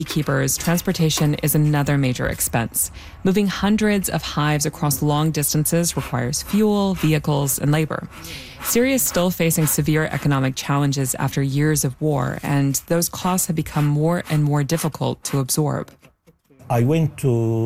Beekeepers, transportation is another major expense. Moving hundreds of hives across long distances requires fuel, vehicles, and labor. Syria is still facing severe economic challenges after years of war, and those costs have become more and more difficult to absorb. I went to